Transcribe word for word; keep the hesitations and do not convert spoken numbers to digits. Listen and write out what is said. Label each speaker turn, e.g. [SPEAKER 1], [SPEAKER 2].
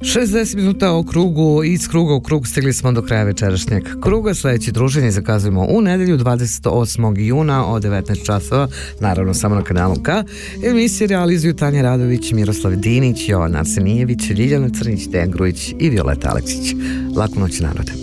[SPEAKER 1] šezdeset minuta o krugu, iz kruga u krug stigli smo do kraja večerašnjeg kruga. Sljedeće druženje zakazujemo u nedelju dvadeset osmog juna od devetnaest časova, naravno samo na kanalu K. Emisije realizuju Tanja Radović, Miroslav Dinić, Jovan Arsenijević, Ljiljana Crnić, Dejan Grujić i Violeta Aleksić. Laku noć, narode.